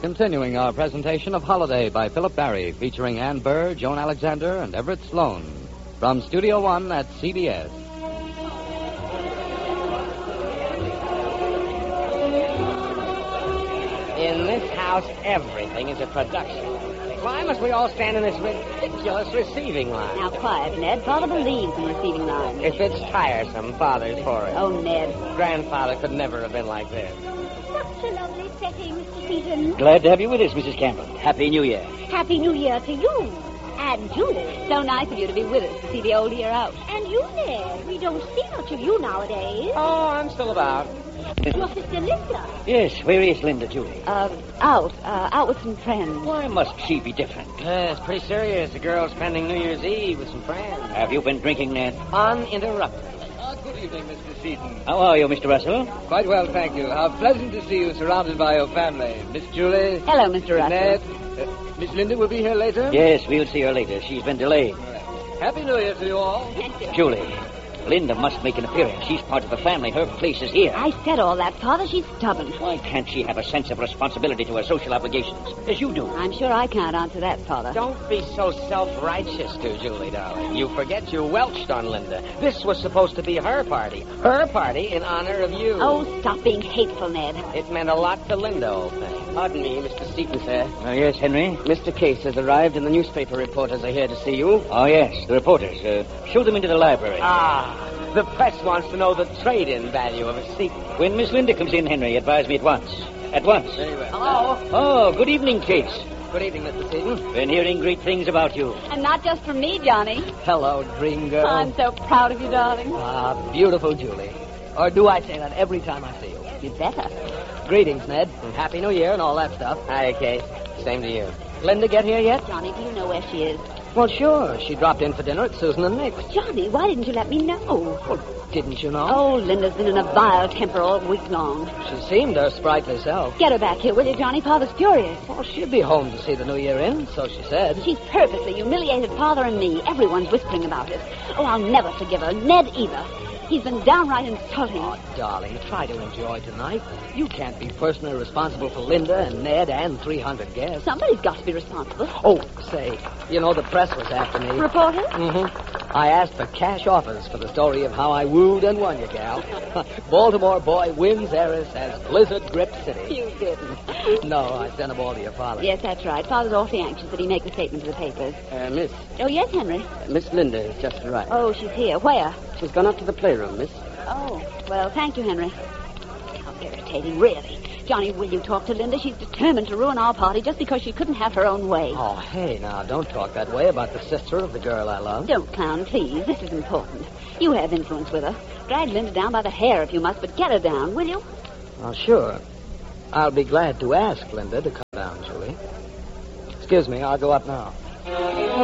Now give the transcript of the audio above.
Continuing our presentation of Holiday by Philip Barry, featuring Ann Burr, Joan Alexander, and Everett Sloan. From Studio One at CBS. In this house, everything is a production. Why must we all stand in this ridiculous receiving line? Now, quiet, Ned. Father believes in receiving lines. If it's tiresome, Father's for it. Oh, Ned. Grandfather could never have been like this. Such a lovely setting, Mr. Seaton. Glad to have you with us, Mrs. Campbell. Happy New Year. Happy New Year to you. And Julie. So nice of you to be with us to see the old year out. And you, Ned. We don't see much of you nowadays. Oh, I'm still about. Your sister Linda. Yes, where is Linda, Julie? Out with some friends. Why must she be different? It's pretty serious. The girl's spending New Year's Eve with some friends. Have you been drinking, Ned? Uninterrupted. Good evening, Mr. Seaton. How are you, Mr. Russell? Quite well, thank you. How pleasant to see you surrounded by your family. Miss Julie. Hello, Mr. Russell. Ned. Miss Linda will be here later? Yes, we'll see her later. She's been delayed. Happy New Year to you all. Julie, Linda must make an appearance. She's part of the family. Her place is here. I said all that, Father. She's stubborn. Why can't she have a sense of responsibility to her social obligations, as you do? I'm sure I can't answer that, Father. Don't be so self-righteous, too, Julie, darling. You forget you welched on Linda. This was supposed to be her party. Her party in honor of you. Oh, stop being hateful, Ned. It meant a lot to Linda, old thing. Pardon me, Mr. Seaton, sir. Yes, Henry? Mr. Case has arrived, and the newspaper reporters are here to see you. Oh, yes, the reporters. Show them into the library. The press wants to know the trade-in value of a seat. When Miss Linda comes in, Henry, advise me at once. At once. Very well. Hello. Oh, good evening, Case. Good evening, Mr. Seaton. Been hearing great things about you. And not just from me, Johnny. Hello, dream girl. I'm so proud of you, darling. Beautiful Julie. Or do I say that every time I see you? You better. Greetings, Ned. Happy New Year and all that stuff. Hi, Case. Same to you. Linda get here yet? Johnny, do you know where she is? Well, sure. She dropped in for dinner at Susan and Nick's. Johnny, why didn't you let me know? Well, didn't you know? Oh, Linda's been in a vile temper all week long. She seemed her sprightly self. Get her back here, will you, Johnny? Father's furious. Well, she'll be home to see the New Year in, so she said. She's purposely humiliated Father and me. Everyone's whispering about it. Oh, I'll never forgive her. Ned either. He's been downright insulting. Oh, darling, try to enjoy tonight. You can't be personally responsible for Linda and Ned and 300 guests. Somebody's got to be responsible. Oh, say, you know, the press was after me. Reporter? Mm-hmm. I asked for cash offers for the story of how I wooed and won you, gal. Baltimore boy wins heiress as Blizzard gripped city. You didn't. No, I sent them all to your father. Yes, that's right. Father's awfully anxious that he make the statement to the papers. Miss. Oh, yes, Henry. Miss Linda has just arrived. Oh, she's here. Where? She's gone up to the playroom, miss. Oh, well, thank you, Henry. How irritating, really. Johnny, will you talk to Linda? She's determined to ruin our party just because she couldn't have her own way. Oh, hey, now, don't talk that way about the sister of the girl I love. Don't clown, please. This is important. You have influence with her. Drag Linda down by the hair if you must, but get her down, will you? Oh, sure. I'll be glad to ask Linda to come down, Julie. Excuse me, I'll go up now.